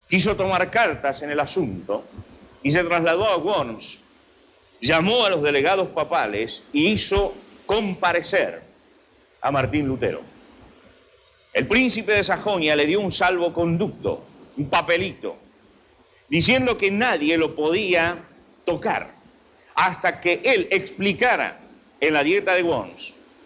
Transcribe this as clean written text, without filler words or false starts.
quiso tomar cartas en el asunto y se trasladó a Worms, llamó a los delegados papales y hizo comparecer a Martín Lutero. El príncipe de Sajonia le dio un salvoconducto, un papelito, diciendo que nadie lo podía tocar hasta que él explicara en la Dieta de Worms